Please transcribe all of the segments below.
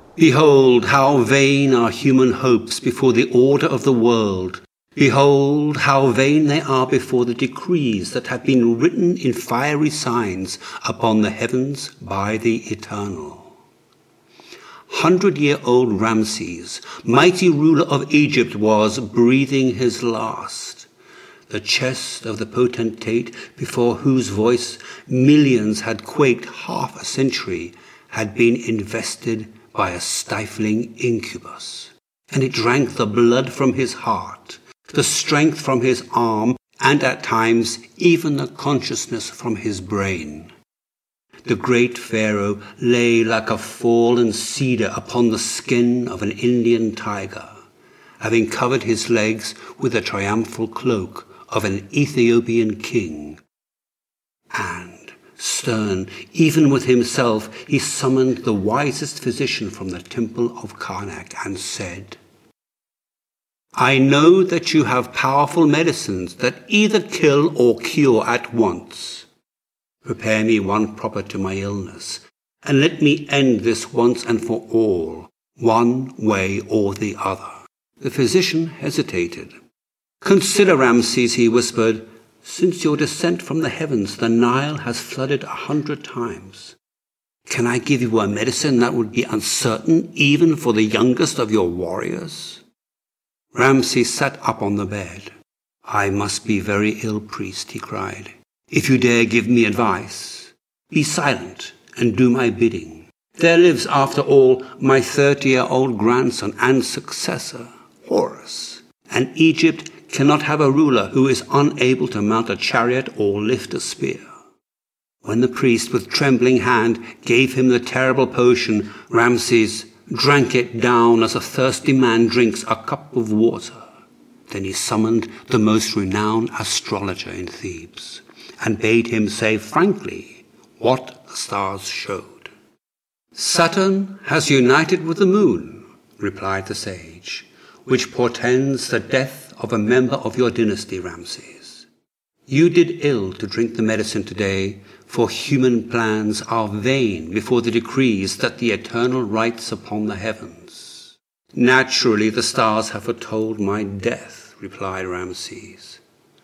Behold, how vain are human hopes before the order of the world. Behold, how vain they are before the decrees that have been written in fiery signs upon the heavens by the Eternal. 100-year-old Ramses, mighty ruler of Egypt, was breathing his last. The chest of the potentate, before whose voice millions had quaked half a century, had been invested by a stifling incubus, and it drank the blood from his heart, the strength from his arm, and at times even the consciousness from his brain. The great Pharaoh lay like a fallen cedar upon the skin of an Indian tiger, having covered his legs with the triumphal cloak of an Ethiopian king. And, stern even with himself, he summoned the wisest physician from the temple of Karnak and said, "I know that you have powerful medicines that either kill or cure at once. Prepare me one proper to my illness, and let me end this once and for all, one way or the other." The physician hesitated. "Consider, Ramses," he whispered, "since your descent from the heavens, the Nile has flooded 100 times. Can I give you a medicine that would be uncertain even for the youngest of your warriors?" Ramses sat up on the bed. "I must be very ill, priest," he cried, "if you dare give me advice. Be silent and do my bidding. There lives, after all, my 30-year-old grandson and successor, Horus, and Egypt cannot have a ruler who is unable to mount a chariot or lift a spear." When the priest, with trembling hand, gave him the terrible potion, Ramses drank it down as a thirsty man drinks a cup of water. Then he summoned the most renowned astrologer in Thebes and bade him say frankly what the stars showed. "Saturn has united with the moon," replied the sage, "which portends the death of a member of your dynasty, Ramses. You did ill to drink the medicine today, for human plans are vain before the decrees that the Eternal writes upon the heavens." "Naturally the stars have foretold my death," replied Ramses.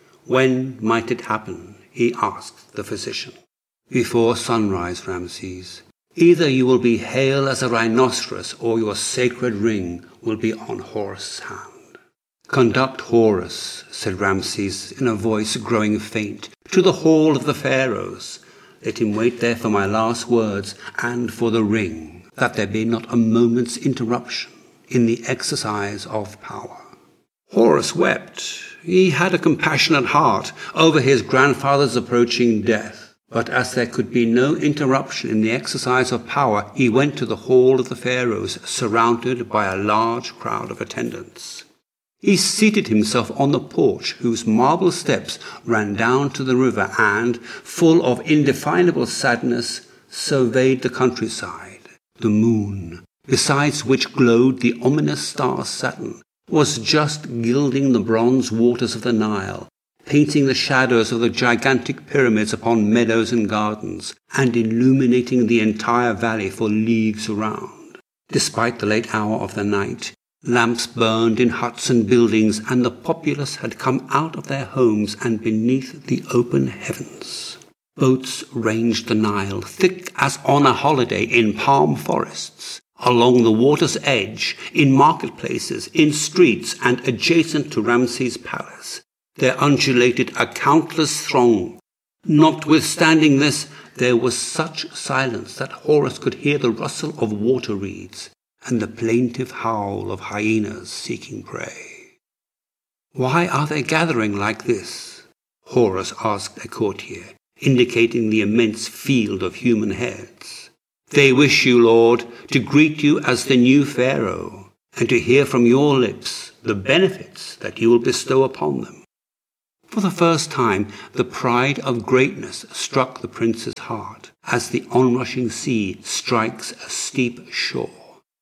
"When might it happen?" he asked the physician. "Before sunrise, Ramses. Either you will be hale as a rhinoceros, or your sacred ring will be on Horus' hand." "Conduct Horus," said Ramses in a voice growing faint, "to the hall of the pharaohs. Let him wait there for my last words and for the ring, that there be not a moment's interruption in the exercise of power." Horus wept. He had a compassionate heart over his grandfather's approaching death. But as there could be no interruption in the exercise of power, he went to the hall of the pharaohs, surrounded by a large crowd of attendants. He seated himself on the porch, whose marble steps ran down to the river, and, full of indefinable sadness, surveyed the countryside. The moon, besides which glowed the ominous star Saturn, was just gilding the bronze waters of the Nile, painting the shadows of the gigantic pyramids upon meadows and gardens, and illuminating the entire valley for leagues around. Despite the late hour of the night, lamps burned in huts and buildings, and the populace had come out of their homes and beneath the open heavens. Boats ranged the Nile, thick as on a holiday in palm forests, along the water's edge, in marketplaces, in streets, and adjacent to Ramses' palace. There undulated a countless throng. Notwithstanding this, there was such silence that Horus could hear the rustle of water reeds and the plaintive howl of hyenas seeking prey. "Why are they gathering like this?" Horus asked a courtier, indicating the immense field of human heads. "They wish you, Lord, to greet you as the new pharaoh, and to hear from your lips the benefits that you will bestow upon them." For the first time, the pride of greatness struck the prince's heart, as the onrushing sea strikes a steep shore.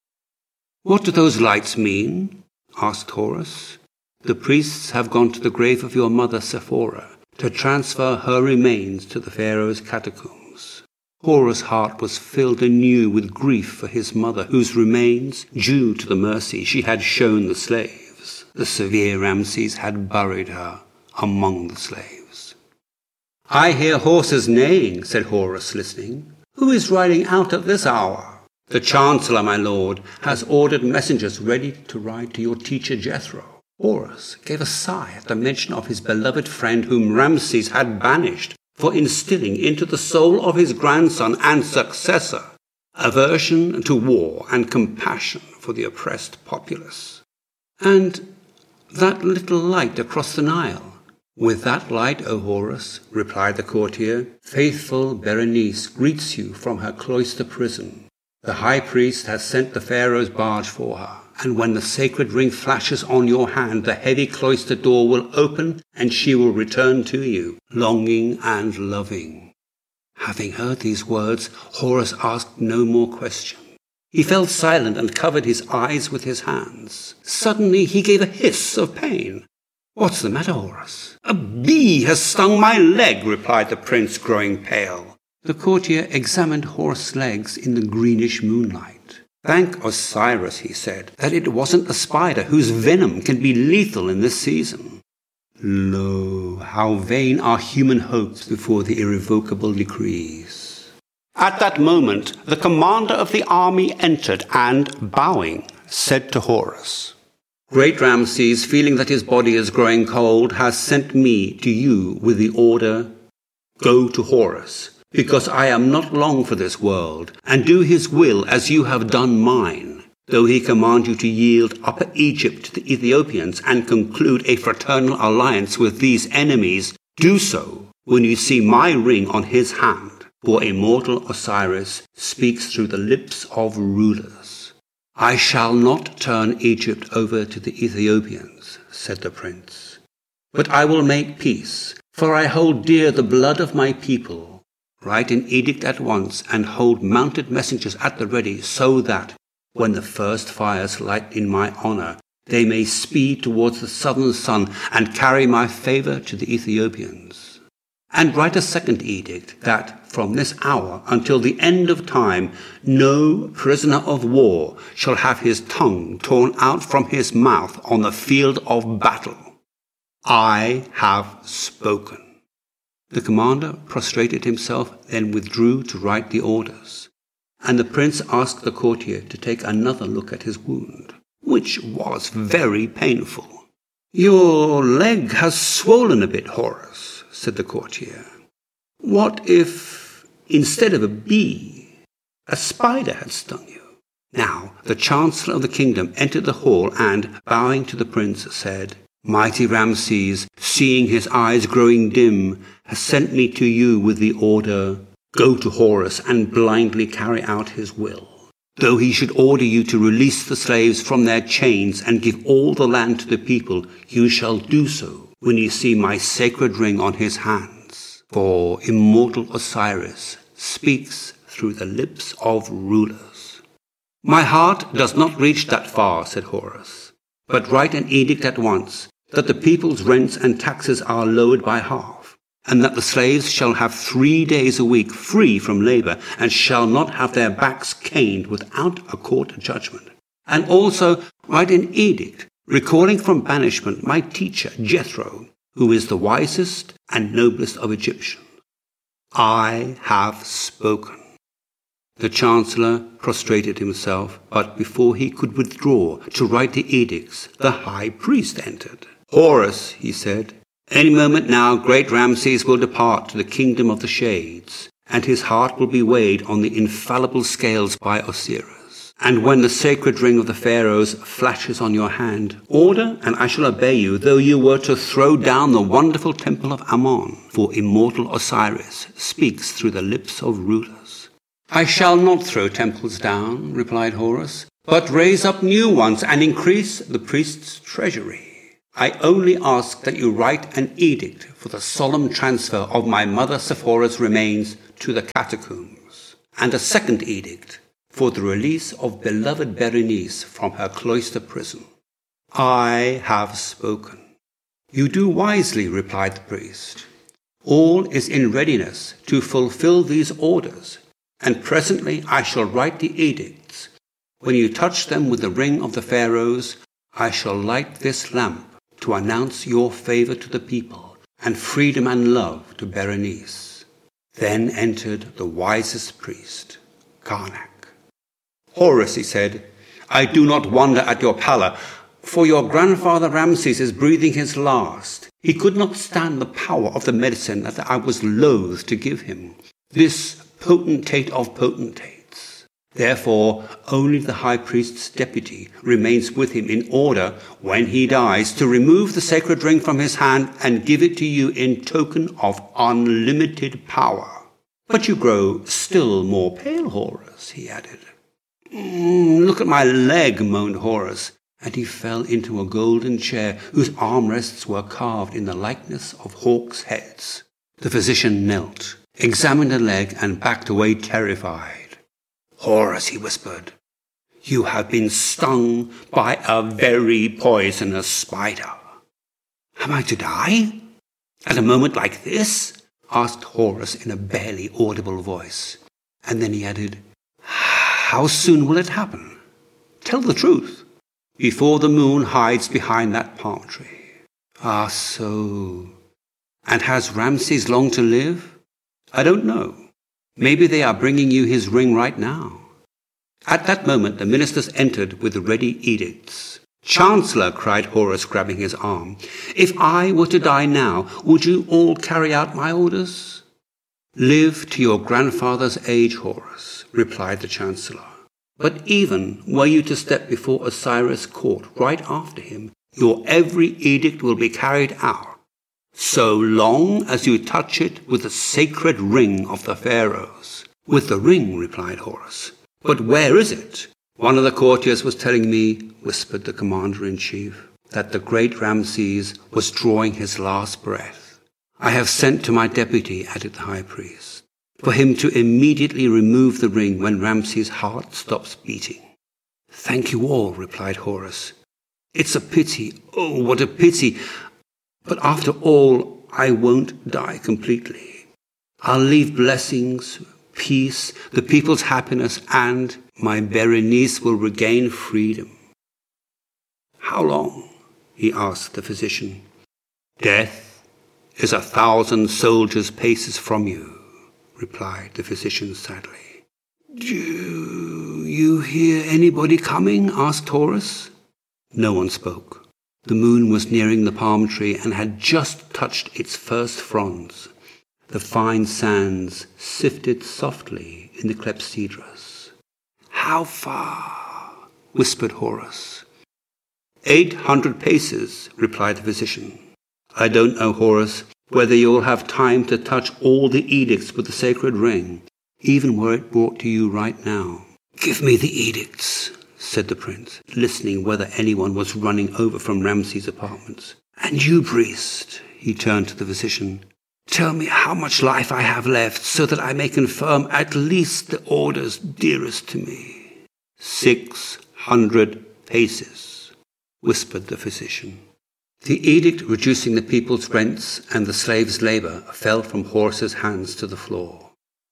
"What do those lights mean?" asked Horus. "The priests have gone to the grave of your mother Sephora to transfer her remains to the pharaoh's catacombs." Horus' heart was filled anew with grief for his mother, whose remains, due to the mercy she had shown the slaves, the severe Ramses had buried her among the slaves. "I hear horses neighing," said Horus, listening. "Who is riding out at this hour?" "The Chancellor, my lord, has ordered messengers ready to ride to your teacher Jethro." Horus gave a sigh at the mention of his beloved friend whom Ramses had banished for instilling into the soul of his grandson and successor aversion to war and compassion for the oppressed populace. "And that little light across the Nile?" "With that light, O Horus," replied the courtier, "faithful Berenice greets you from her cloister prison. The high priest has sent the pharaoh's barge for her, and when the sacred ring flashes on your hand, the heavy cloister door will open and she will return to you, longing and loving." Having heard these words, Horus asked no more question. He fell silent and covered his eyes with his hands. Suddenly he gave a hiss of pain. "What's the matter, Horus?" "A bee has stung my leg," replied the prince, growing pale. The courtier examined Horus' legs in the greenish moonlight. "Thank Osiris," he said, "that it wasn't a spider whose venom can be lethal in this season." Lo, how vain are human hopes before the irrevocable decrees. At that moment, the commander of the army entered and, bowing, said to Horus, "Great Ramses, feeling that his body is growing cold, has sent me to you with the order, 'Go to Horus, because I am not long for this world, and do his will as you have done mine. Though he command you to yield Upper Egypt to the Ethiopians and conclude a fraternal alliance with these enemies, do so when you see my ring on his hand, for immortal Osiris speaks through the lips of rulers.' I shall not turn Egypt over to the Ethiopians," said the prince, "but I will make peace, for I hold dear the blood of my people. Write an edict at once and hold mounted messengers at the ready, so that, when the first fires light in my honor, they may speed towards the southern sun and carry my favor to the Ethiopians. And write a second edict that, from this hour until the end of time, no prisoner of war shall have his tongue torn out from his mouth on the field of battle. I have spoken." The commander prostrated himself, then withdrew to write the orders, and the prince asked the courtier to take another look at his wound, which was very painful. "Your leg has swollen a bit, Horus," said the courtier. "What if, instead of a bee, a spider had stung you?" Now the chancellor of the kingdom entered the hall and, bowing to the prince, said, "Mighty Ramses, seeing his eyes growing dim, has sent me to you with the order, 'Go to Horus and blindly carry out his will. Though he should order you to release the slaves from their chains and give all the land to the people, you shall do so when you see my sacred ring on his hands. For immortal Osiris speaks through the lips of rulers." "My heart does not reach that far," said Horus, "but write an edict at once, that the people's rents and taxes are lowered by half, and that the slaves shall have 3 days a week free from labor, and shall not have their backs caned without a court judgment. And also write an edict recalling from banishment my teacher Jethro, who is the wisest and noblest of Egyptians. I have spoken." The chancellor prostrated himself, but before he could withdraw to write the edicts, the high priest entered. "Horus," he said, "any moment now great Ramses will depart to the kingdom of the shades, and his heart will be weighed on the infallible scales by Osiris. And when the sacred ring of the pharaohs flashes on your hand, order, and I shall obey you, though you were to throw down the wonderful temple of Ammon, for immortal Osiris speaks through the lips of rulers." "I shall not throw temples down," replied Horus, "but raise up new ones and increase the priest's treasury. I only ask that you write an edict for the solemn transfer of my mother Sephora's remains to the catacombs, and a second edict for the release of beloved Berenice from her cloister prison. I have spoken." "You do wisely," replied the priest. "All is in readiness to fulfill these orders, and presently I shall write the edicts. When you touch them with the ring of the pharaohs, I shall light this lamp to announce your favour to the people, and freedom and love to Berenice." Then entered the wisest priest, Karnak. "Horus," he said, "I do not wonder at your pallor, for your grandfather Ramses is breathing his last. He could not stand the power of the medicine that I was loath to give him, this potentate of potentates. Therefore, only the high priest's deputy remains with him in order, when he dies, to remove the sacred ring from his hand and give it to you in token of unlimited power. But you grow still more pale, Horus," he added. "Look at my leg," moaned Horus, and he fell into a golden chair whose armrests were carved in the likeness of hawks' heads. The physician knelt, examined the leg, and backed away terrified. "Horus," he whispered, "you have been stung by a very poisonous spider." "Am I to die? At a moment like this?" asked Horus in a barely audible voice. And then he added, "How soon will it happen? Tell the truth." "Before the moon hides behind that palm tree." "Ah, so. And has Ramses long to live?" "I don't know. Maybe they are bringing you his ring right now." At that moment the ministers entered with ready edicts. "Chancellor," cried Horus, grabbing his arm, "if I were to die now, would you all carry out my orders?" "Live to your grandfather's age, Horus," replied the chancellor. "But even were you to step before Osiris' court right after him, your every edict will be carried out, so long as you touch it with the sacred ring of the pharaohs." "With the ring," replied Horus. "But where is it?" "One of the courtiers was telling me," whispered the commander-in-chief, "that the great Ramses was drawing his last breath." "I have sent to my deputy," added the high priest, "for him to immediately remove the ring when Ramses' heart stops beating." "Thank you all," replied Horus. "It's a pity, oh, what a pity! But after all, I won't die completely. I'll leave blessings, peace, the people's happiness, and my Berenice will regain freedom." "How long?" he asked the physician. "Death is 1,000 soldiers' paces from you," replied the physician sadly. "Do you hear anybody coming?" asked Horus. No one spoke. The moon was nearing the palm tree and had just touched its first fronds. The fine sands sifted softly in the clepsydras. "How far?" whispered Horus. 800 paces, replied the physician. "I don't know, Horus, whether you'll have time to touch all the edicts with the sacred ring, even were it brought to you right now." "Give me the edicts," said the prince, listening whether anyone was running over from Ramses' apartments. "And you, priest," he turned to the physician, "tell me how much life I have left, so that I may confirm at least the orders dearest to me." 600 paces, whispered the physician. The edict reducing the people's rents and the slaves' labour fell from Horus's hands to the floor.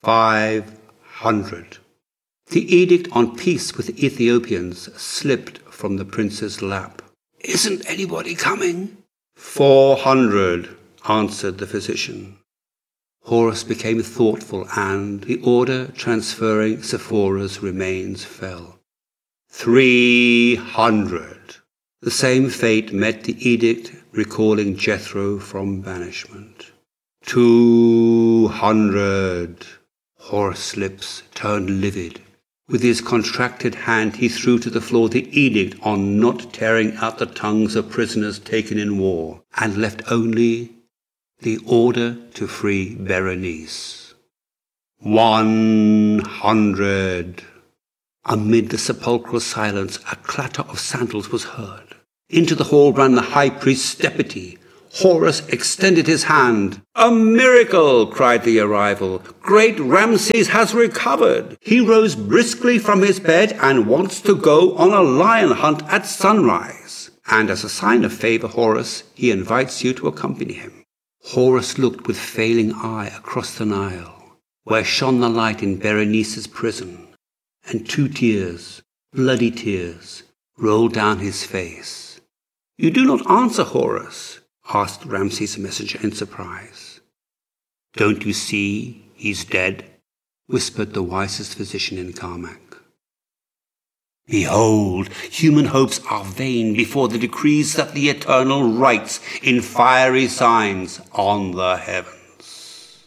500. The edict on peace with the Ethiopians slipped from the prince's lap. "Isn't anybody coming?" 400, answered the physician. Horus became thoughtful, and the order transferring Sephora's remains fell. 300. The same fate met the edict recalling Jethro from banishment. 200. Horus' lips turned livid. With his contracted hand he threw to the floor the edict on not tearing out the tongues of prisoners taken in war, and left only the order to free Berenice. 100. Amid the sepulchral silence, a clatter of sandals was heard. Into the hall ran the high priest's deputy. Horus extended his hand. "A miracle!" cried the arrival. "Great Ramses has recovered. He rose briskly from his bed and wants to go on a lion hunt at sunrise. And as a sign of favour, Horus, he invites you to accompany him." Horus looked with failing eye across the Nile. where shone the light in Berenice's prison, and 2 tears, bloody tears, rolled down his face. "You do not answer, Horus," asked Ramses' messenger in surprise. "Don't you see he's dead?" whispered the wisest physician in Karnak. "Behold, human hopes are vain before the decrees that the Eternal writes in fiery signs on the heavens."